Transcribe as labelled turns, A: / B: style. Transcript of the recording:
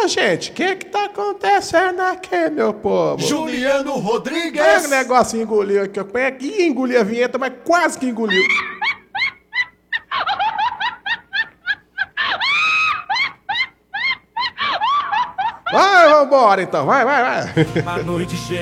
A: Ô, gente, o que tá acontecendo aqui, meu povo?
B: Juliano Rodrigues!
A: Que negócio engoliu aqui. Eu ia engolir a vinheta, mas quase que engoliu. Vai, vambora então. Vai.
B: Uma noite cheia.